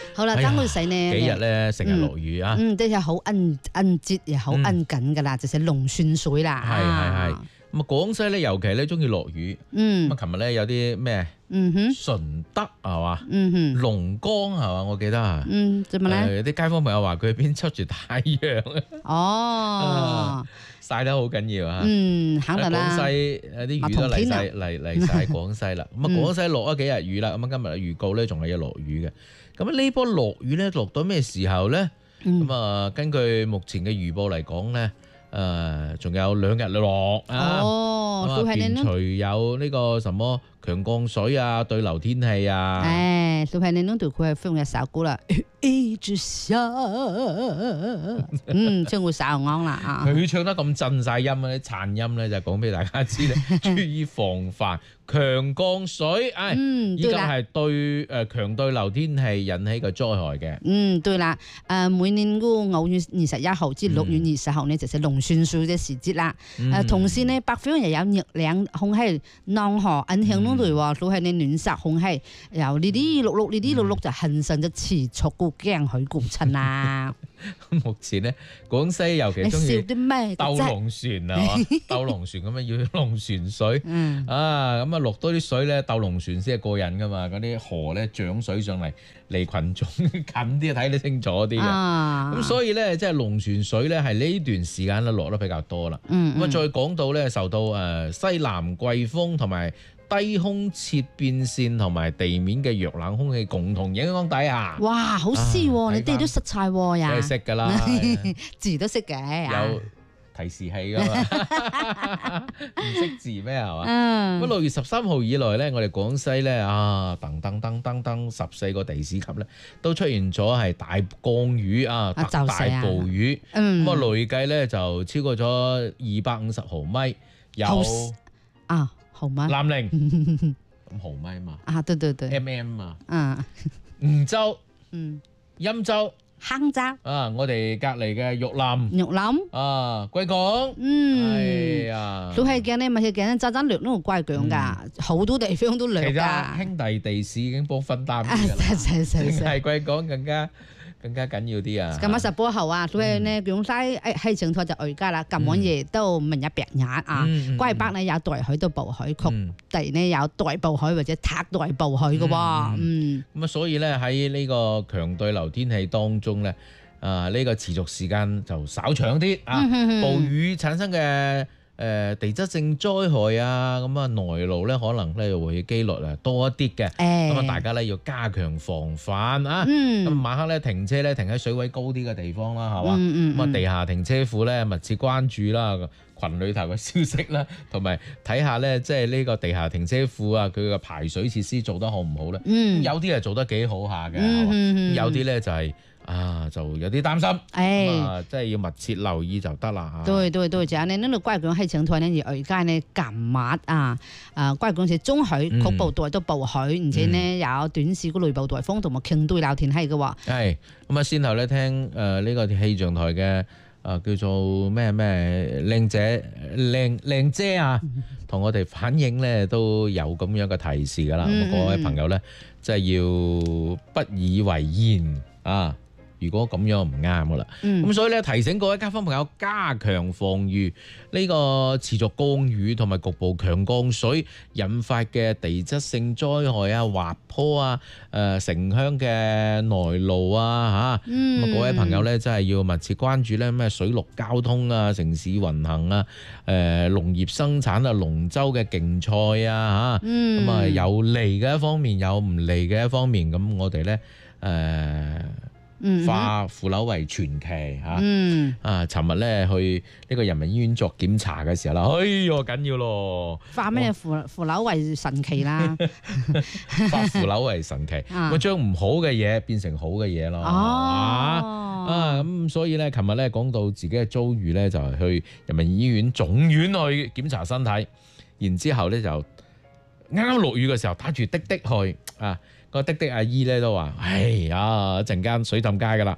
好啦，爭佢死呢幾日咧成日落雨啊。 即係好恩節又好恩緊噶啦，就係龍船水啦。 係。咁啊，廣西咧尤其咧中意落雨。咁啊，琴日咧有啲咩？順德係嘛？龍崗係嘛？我記得啊。 做乜咧？ 有啲街坊朋友話佢邊出住太陽哦， 曬得好緊要啊。 肯定啦。 廣西有啲雨都嚟晒廣西啦。咁啊，廣西落咗幾日雨啦。咁啊，今日嘅預告咧仲係有落雨嘅。咁呢波落雨咧落到咩時候咧？咁啊，根據目前嘅預報嚟講咧。仲有2日落啊！便除有呢個什麼強降水啊、對流天氣啊。 小朋友呢度佢係非常嘅首歌啦，一直下，唱會稍啱啦啊！ 佢唱得咁震晒音啊，啲顫音咧就講俾大家知咧，注意防範強降水。依家係對強對流天氣引起嘅災害嘅。 對啦，每年嗰5月21號至6月20號呢，就係龍船水嘅時節啦。同時呢，北方又有熱冷空氣南下影響到佢喎，所以呢暖濕空氣由呢啲綠就形成咗持續個驚許過程啦。 目前呢，廣西尤其中意鬥龍船啊，鬥龍船咁啊，要龍船水。咁啊落多啲水咧，鬥龍船先係過癮噶嘛。嗰啲河咧漲水上嚟，離群眾近啲睇得清楚啲嘅。咁所以咧，即係龍船水咧係呢段時間咧落得比較多啦。咁啊再講到咧，受到西南季風同埋低空切變線同埋地面嘅弱冷空氣共同影響底下， 哇，好詩喎！你哋都識晒喎呀， 梗係識㗎啦， 字都識嘅， 有提示器㗎嘛，唔識字咩係嘛？咁6月13號以來咧，我哋廣西咧噔14個地市級咧都出現咗係大降雨啊，大暴雨，咁啊累計咧就超過咗250毫米，有毫米， 南寧咁毫米嘛， 對 ，mm 嘛，梧州，欽州， 坑州， 我哋隔離嘅玉林，貴港，係啊， 都係嘅咧，咪係嘅，爭略都好貴強㗎，好多地方都略㗎。 其實兄弟地市已經幫分擔啲㗎啦，淨係貴港更加緊要啲啊！ 今日18號啊，所以呢廣西氣象台就預計啦，今晚夜都明日白日啊，貴北呢有大許到暴許，局地呢有大暴許或者特大暴許嘅喎。 咁啊，所以咧喺呢個強對流天氣當中咧，呢個持續時間就稍長啲啊，暴雨產生嘅地質性災害啊，咁啊內陸咧可能咧會機率多一啲嘅，咁啊大家咧要加強防範啊。咁晚黑咧停車咧停喺水位高啲嘅地方啦，係嘛？咁啊地下停車庫咧密切關注啦，群裏頭嘅消息啦，同埋睇下咧即係呢個地下停車庫啊，佢嘅排水設施做得好唔好咧？有啲係做得幾好下嘅，有啲咧就係。就有啲擔心，即係要密切留意就得啦。 對，就係呢度貴港氣象台呢，而家呢近晚貴港市中許局部都暴許，而且呢有短時嘅雷暴颱風同埋強對流天氣嘅喎。係咁啊，先後咧聽呢個氣象台嘅叫做咩靚姐啊，同我哋反映咧都有咁樣嘅提示㗎啦。咁各位朋友咧，即係要不以為然啊！如果咁樣唔啱噶啦，咁所以咧提醒各位街坊朋友加強防禦呢個持續降雨同埋局部強降水引發嘅地質性災害啊、滑坡啊、城鄉嘅內澇啊嚇，咁啊各位朋友咧真係要密切關注咧咩水陸交通啊、城市運行啊、農業生產啊、龍舟嘅競賽啊嚇，咁啊有利嘅一方面，有唔利嘅一方面，咁我哋咧化腐朽為傳奇嚇，尋日咧去呢個人民醫院作檢查嘅時候啦，哎唷緊要咯！ 化咩腐朽為神奇啦？ 化腐朽為神奇，我將唔好嘅嘢變成好嘅嘢咯。咁所以咧，尋日咧講到自己嘅遭遇咧，就係去人民醫院總院去檢查身體，然之後咧就啱啱落雨嘅時候打住滴滴去啊。個滴滴阿姨咧都話：哎呀，一陣間水浸街噶啦！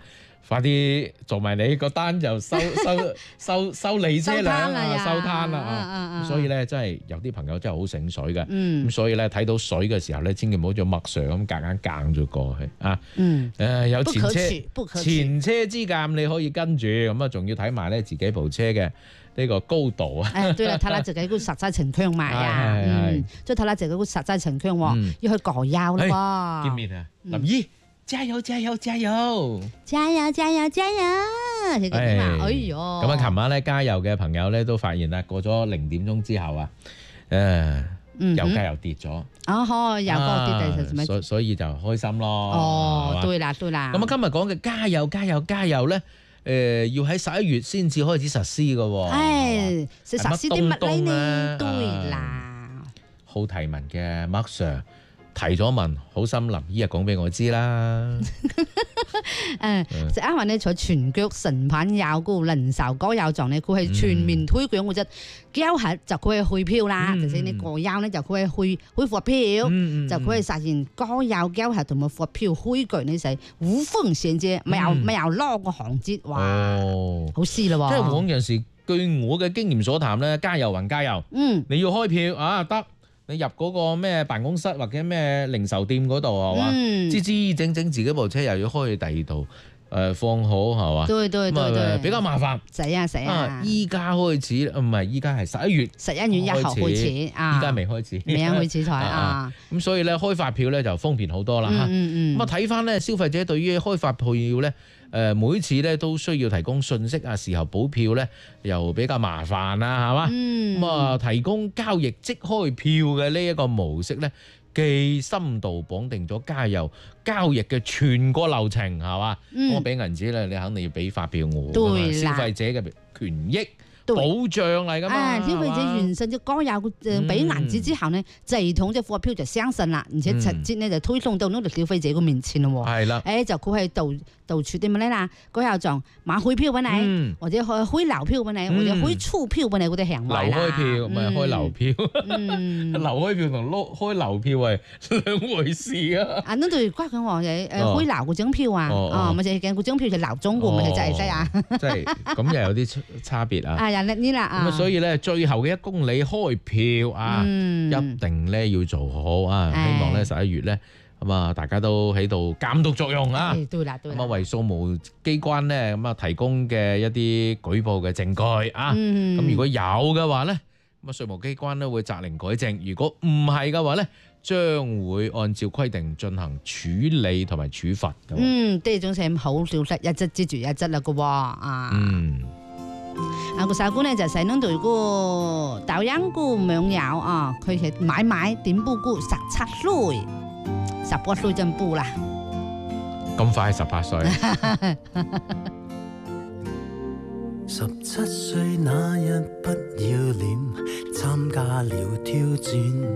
快啲做埋你個單就收你車輛啊，收攤啦。所以咧，真係有啲朋友真係好醒水嘅。咁所以咧，睇到水嘅時候咧，千祈唔好做麥 Sir 咁夾硬硬咗過去啊。有前車之鑑，你可以跟住咁啊，仲要睇埋咧自己部車嘅呢個高度啊。 對啦，睇下自己個實際情況埋啊。即係睇下自己個實際情況喎，要去過油啦。 見面啊，林姨。加油！加油！加油！ 加油！加油！加油！係咁啊！哎呦！ 咁啊，琴晚咧加油嘅朋友咧都發現啦，過咗0點鐘之後啊，油價又跌咗。 油價跌定係咩？ 所以就開心咯。 哦，對啦，對啦。 咁啊，今日講嘅加油、加油、加油咧，要喺11月先至開始實施嘅喎。 實施啲乜呢？對啦。 好提問嘅 Mark Sir。提咗問，好心林姨啊講俾我知啦。 就因為咧，在全國成品有個零售加油站咧，佢係全面推廣嗰隻膠盒，就佢係去票啦。就係你過油咧，就佢係去發票，就佢係實現加油膠盒同埋發票開具呢世無縫銜接，咪有攞個行節，哇，好試啦喎！ 即係往陣時，據我嘅經驗所談咧，加油還加油，你要開票啊得。你入嗰個咩辦公室或者咩零售店嗰度係嘛？支整自己部車又要開去第二度放好係嘛？對，比較麻煩。 死啊！ 依家開始唔係依家係11月 1號開始啊！ 依家未開始， 未開始才啊！ 咁所以咧開發票咧就方便好多啦嚇。咁啊睇翻咧消費者對於開發票咧。每次咧都需要提供信息啊，事後補票咧又比較麻煩啦，係嘛？咁啊，提供交易即開票嘅呢一個模式咧，既深度綁定咗加油交易嘅全個流程，係嘛？我俾銀紙咧，你肯定要俾發票我，消費者嘅權益。保障嚟㗎嘛， 消費者完成咗加油俾銀紙之後呢，系統嘅發票就生信啦，而且直接呢就推送到呢個消費者嘅面前咯。係啦，就佢係到處啲乜咧啦，加油站買開票俾你，或者開流票俾你，或者開出票俾你嗰啲行為啦。 流開票唔係開流票，流開票同開流票係兩回事啊。 啊，呢度關佢話開流嗰張票啊，咪就係嗰張票就流中嘅，咪就係啊。 即係咁又有啲差別啊。 咁啊，所以咧，最後嘅1公里開票啊，一定咧要做好啊！希望咧11月咧，咁啊，大家都喺度監督作用啊！咁啊，為稅務機關咧，咁啊提供嘅一啲舉報嘅證據啊，咁如果有嘅話咧，咁啊稅務機關咧會責令改正；如果唔係嘅話咧，將會按照規定進行處理同埋處罰嘅。 呢種係好消息，一則接住一則啦嘅喎啊！個手官呢就係弄到個抖音個網友啊，佢係買點報個17歲，18歲就報啦。 咁快18歲 ？17歲那日不要臉，參加了挑戰。